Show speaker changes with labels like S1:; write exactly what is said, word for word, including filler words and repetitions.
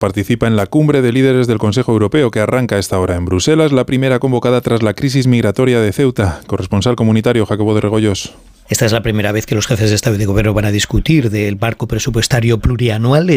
S1: participa en la cumbre de líderes del Consejo Europeo que arranca a esta hora en Bruselas, la primera convocada tras la crisis migratoria de Ceuta. Corresponsal comunitario Jacobo de Regoyos.
S2: Esta es la primera vez que los jefes de Estado y de Gobierno van a discutir del marco presupuestario plurianual.